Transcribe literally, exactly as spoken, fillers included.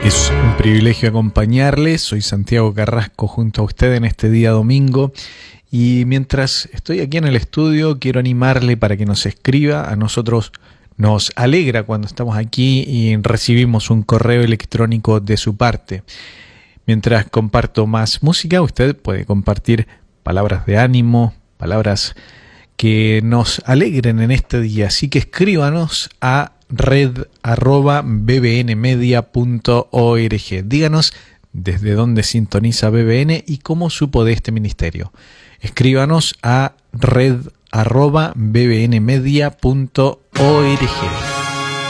Es un privilegio acompañarles. Soy Santiago Carrasco junto a usted en este día domingo. Y mientras estoy aquí en el estudio, quiero animarle para que nos escriba. A nosotros nos alegra cuando estamos aquí y recibimos un correo electrónico de su parte. Mientras comparto más música, usted puede compartir palabras de ánimo, palabras que nos alegren en este día. Así que escríbanos a red arroba bbnmedia punto org. Díganos desde dónde sintoniza B B N y cómo supo de este ministerio. Escríbanos a red arroba bbnmedia punto org.